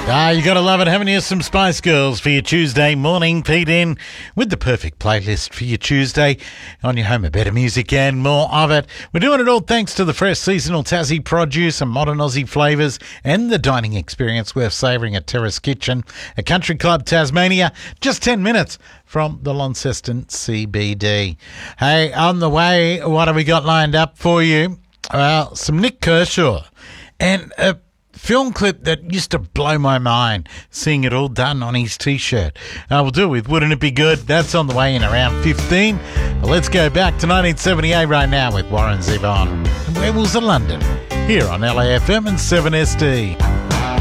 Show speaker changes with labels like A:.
A: You gotta love it, haven't you? Some Spice Girls for your Tuesday morning. Pete in with the perfect playlist for your Tuesday on your home of better music and more of it. We're doing it all thanks to the fresh seasonal Tassie produce and modern Aussie flavours and the dining experience worth savouring at Terrace Kitchen, a country club, Tasmania, just 10 minutes from the Launceston CBD. Hey, on the way, what have we got lined up for you? Well, some Nick Kershaw and a film clip that used to blow my mind, seeing it all done on his T-shirt. We'll do it with Wouldn't It Be Good? That's on the way in around 15. Well, let's go back to 1978 right now with Warren Zevon and Werewolves of London here on LAFM and 7SD.